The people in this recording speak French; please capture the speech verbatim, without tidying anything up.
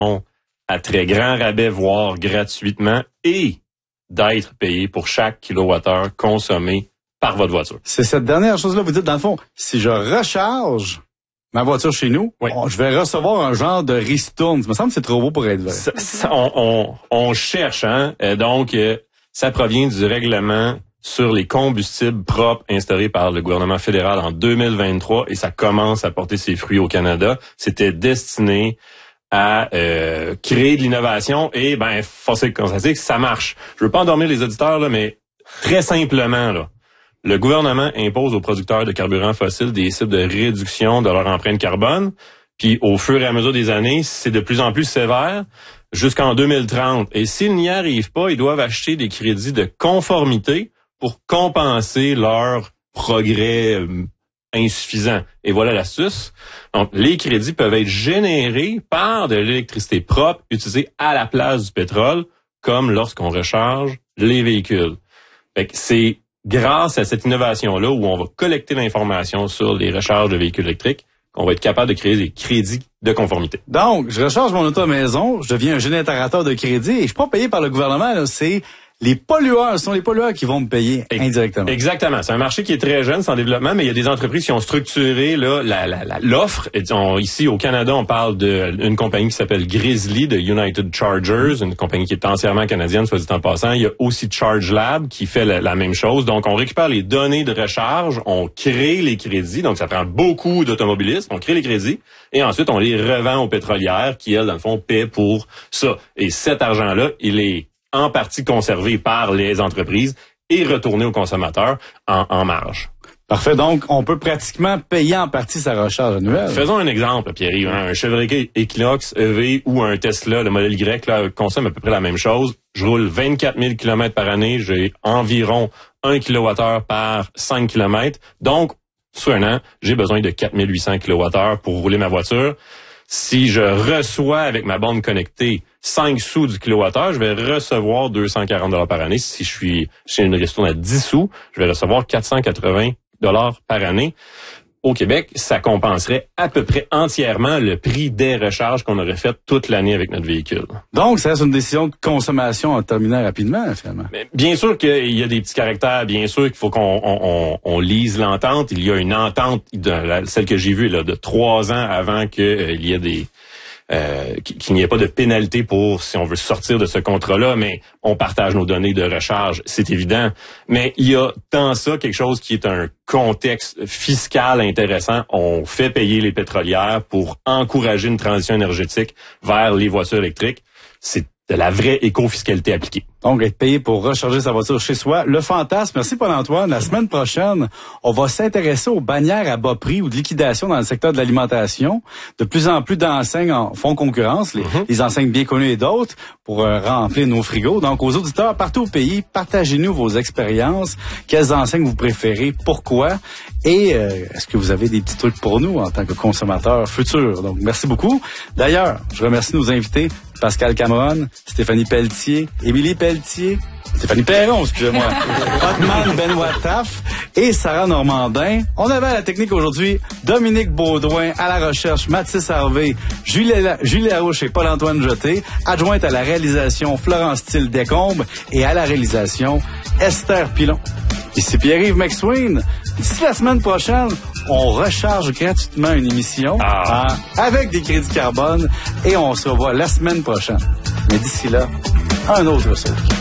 à très grand rabais, voire gratuitement, et d'être payé pour chaque kilowattheure consommé par votre voiture. C'est cette dernière chose-là, vous dites, dans le fond, si je recharge ma voiture chez nous, oui. on, je vais recevoir un genre de ristourne. Ça me semble que c'est trop beau pour être vrai. Ça, ça, on, on, on cherche, hein. Euh, donc, euh, ça provient du règlement sur les combustibles propres instauré par le gouvernement fédéral en deux mille vingt-trois et ça commence à porter ses fruits au Canada. C'était destiné à euh, créer de l'innovation et, ben, force est de constater que ça marche. Je veux pas endormir les auditeurs, là, mais très simplement, là, le gouvernement impose aux producteurs de carburants fossiles des cibles de réduction de leur empreinte carbone. Puis au fur et à mesure des années, c'est de plus en plus sévère jusqu'en deux mille trente. Et s'ils n'y arrivent pas, ils doivent acheter des crédits de conformité pour compenser leur progrès euh, insuffisant. Et voilà l'astuce. Donc, les crédits peuvent être générés par de l'électricité propre utilisée à la place du pétrole, comme lorsqu'on recharge les véhicules. Fait que c'est grâce à cette innovation-là où on va collecter l'information sur les recharges de véhicules électriques qu'on va être capable de créer des crédits de conformité. Donc, je recharge mon auto à maison, je deviens un générateur de crédit et je suis pas payé par le gouvernement, là, c'est les pollueurs, ce sont les pollueurs qui vont me payer indirectement. Exactement. C'est un marché qui est très jeune, c'est en développement, mais il y a des entreprises qui ont structuré là la, la, la, l'offre. On, ici, au Canada, on parle d'une compagnie qui s'appelle Grizzly, de United Chargers, une compagnie qui est entièrement canadienne, soit dit en passant. Il y a aussi Charge Lab qui fait la, la même chose. Donc, on récupère les données de recharge, on crée les crédits, donc ça prend beaucoup d'automobilistes, on crée les crédits, et ensuite, on les revend aux pétrolières qui, elles, dans le fond, paient pour ça. Et cet argent-là, il est en partie conservé par les entreprises et retourné aux consommateurs en, en marge. Parfait. Donc, on peut pratiquement payer en partie sa recharge annuelle. Faisons un exemple, Pierre-Yves. Hein? Un Chevrolet Equinox E V ou un Tesla, le modèle Y, là, consomme à peu près la même chose. Je roule vingt-quatre mille kilomètres par année. J'ai environ un kilowattheure par cinq kilomètres. Donc, sur un an, j'ai besoin de quatre mille huit cents kilowattheures pour rouler ma voiture. Si je reçois avec ma borne connectée cinq sous du kilowattheure, je vais recevoir deux cent quarante dollars par année. Si je suis chez une ristourne à dix sous, je vais recevoir quatre cent quatre-vingts dollars par année. Au Québec, ça compenserait à peu près entièrement le prix des recharges qu'on aurait fait toute l'année avec notre véhicule. Donc, ça reste une décision de consommation en terminant rapidement, finalement. Mais bien sûr qu'il y a des petits caractères, bien sûr qu'il faut qu'on on, on, on lise l'entente. Il y a une entente, de la, celle que j'ai vue là, de trois ans avant qu'il euh, y ait des... Euh, qu'il n'y ait pas de pénalité pour si on veut sortir de ce contrat-là, mais on partage nos données de recharge, c'est évident. Mais il y a dans ça quelque chose qui est un contexte fiscal intéressant. On fait payer les pétrolières pour encourager une transition énergétique vers les voitures électriques. C'est de la vraie éco-fiscalité appliquée. Donc, être payé pour recharger sa voiture chez soi. Le fantasme. Merci, Paul-Antoine. La semaine prochaine, on va s'intéresser aux bannières à bas prix ou de liquidation dans le secteur de l'alimentation. De plus en plus d'enseignes en font concurrence, les, mm-hmm. les enseignes bien connues et d'autres, pour euh, remplir nos frigos. Donc, aux auditeurs partout au pays, partagez-nous vos expériences. Quelles enseignes vous préférez? Pourquoi? Et euh, est-ce que vous avez des petits trucs pour nous en tant que consommateurs futurs? Donc, merci beaucoup. D'ailleurs, je remercie nos invités. Pascal Cameron, Stéphanie Pelletier, Émilie Pelletier, Stéphanie Perron, excusez-moi, Hotman Benoît Taff et Sarah Normandin. On avait à la technique aujourd'hui Dominique Baudouin, à la recherche Mathis Harvey, Julie, Julie Larouche et Paul-Antoine Jeté, adjointe à la réalisation Florence Thiel Descombes et à la réalisation Esther Pilon. Ici Pierre-Yves McSween. D'ici la semaine prochaine, on recharge gratuitement une émission ah. euh, avec des crédits carbone et on se revoit la semaine prochaine. Mais d'ici là, un autre saut.